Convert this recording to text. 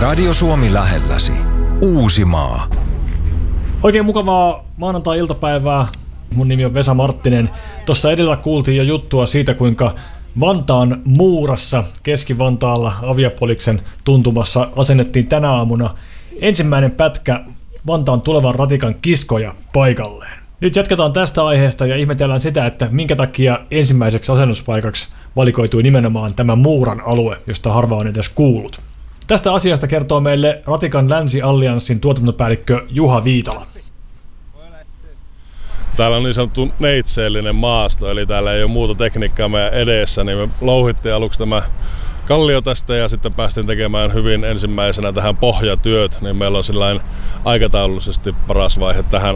Radio Suomi lähelläsi. Uusimaa. Oikein mukavaa maanantai-iltapäivää. Mun nimi on Vesa Marttinen. Tuossa edellä kuultiin jo juttua siitä, kuinka Vantaan Muurassa Keski-Vantaalla Aviapoliksen tuntumassa asennettiin tänä aamuna ensimmäinen pätkä Vantaan tulevan ratikan kiskoja paikalleen. Nyt jatketaan tästä aiheesta ja ihmetellään sitä, että minkä takia ensimmäiseksi asennuspaikaksi valikoitui nimenomaan tämä Muuran alue, josta harva on edes kuullut. Tästä asiasta kertoo meille Ratikan Länsi-allianssin tuotantopäällikkö Juha Viitala. Täällä on niin sanottu neitseellinen maasto, eli täällä ei ole muuta tekniikkaa meidän edessä, niin me louhittiin aluksi tämä kallio tästä ja sitten päästiin tekemään hyvin ensimmäisenä tähän pohjatyöt, niin meillä on sillain aikataulullisesti paras vaihe tähän